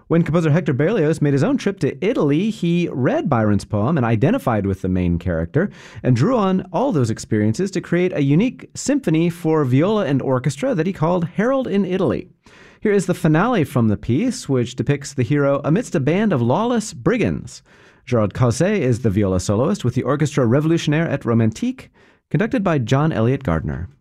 When composer Hector Berlioz made his own trip to Italy, he read Byron's poem and identified with the main character, and drew on all those experiences to create a unique symphony for viola and orchestra that he called Harold in Italy. Here is the finale from the piece, which depicts the hero amidst a band of lawless brigands. Gerald Causset is the viola soloist with the Orchestra Revolutionnaire et Romantique, conducted by John Elliott Gardner.